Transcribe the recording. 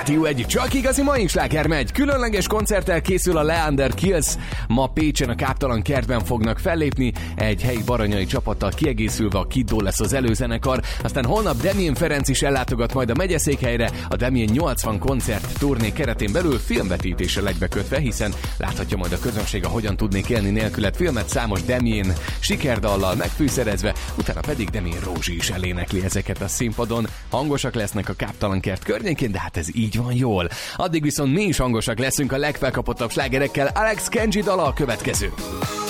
Rádió egy csak igazi mai sláger megy. Különleges koncerttel készül a Leander Kills. Ma Pécsen a Káptalan Kertben fognak fellépni. Egy helyi baranyai csapattal kiegészülve a Kiddo lesz az előzenekar. Aztán holnap Damien Ferenc is ellátogat majd a megyeszékhelyre. A Damien 80 koncert turné keretén belül filmvetítésre egybekötve, hiszen láthatja majd a közönség, hogyan tudnék élni nélkület filmet számos Damien sikerdallal megfűszerezve, utána pedig Damien Rózsi is elénekli ezeket a színpadon. Hangosak lesznek a Káptalan Kert környékén, de hát ez így van jól. Addig viszont mi is hangosak leszünk a legfelkapottabb slágerekkel. Alex Kenji dala a következő.